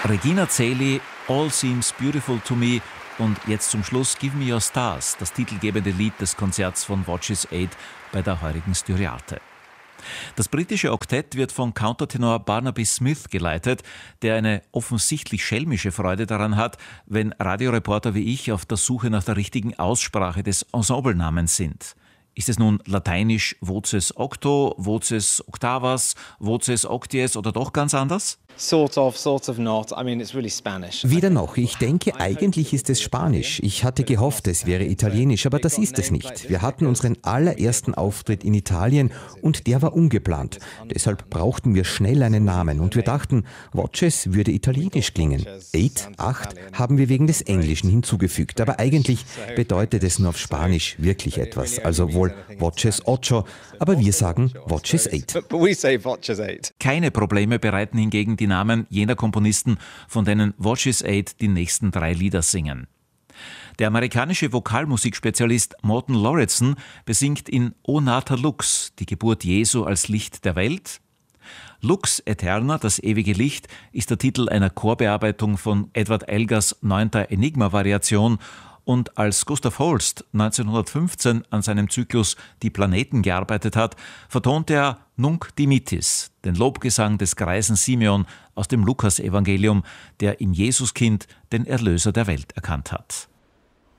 Regina Caeli, All Seems Beautiful to Me und jetzt zum Schluss Give Me Your Stars, das titelgebende Lied des Konzerts von Watches 8 bei der heurigen Styriarte. Das britische Oktett wird von Countertenor Barnaby Smith geleitet, der eine offensichtlich schelmische Freude daran hat, wenn Radioreporter wie ich auf der Suche nach der richtigen Aussprache des Ensemblenamens sind. Ist es nun lateinisch Voces Octo, Voces Octavas, Voces Octies oder doch ganz anders? Sort of not. I mean, it's really Spanish. Weder noch. Ich denke, eigentlich ist es Spanisch. Ich hatte gehofft, es wäre Italienisch, aber das ist es nicht. Wir hatten unseren allerersten Auftritt in Italien und der war ungeplant. Deshalb brauchten wir schnell einen Namen und wir dachten, Watches würde italienisch klingen. 8 haben wir wegen des Englischen hinzugefügt, aber eigentlich bedeutet es nur auf Spanisch wirklich etwas. Also wohl Watches Ocho, aber wir sagen Watches 8. Keine Probleme bereiten hingegen die Namen jener Komponisten, von denen Watches 8 die nächsten 3 Lieder singen. Der amerikanische Vokalmusikspezialist Morton Lauritsen besingt in O Nata Lux die Geburt Jesu als Licht der Welt. Lux Aeterna, das ewige Licht, ist der Titel einer Chorbearbeitung von Edward Elgars 9. Enigma-Variation. Und als Gustav Holst 1915 an seinem Zyklus Die Planeten gearbeitet hat, vertonte er Nunc Dimittis, den Lobgesang des greisen Simeon aus dem Lukasevangelium, der im Jesuskind den Erlöser der Welt erkannt hat.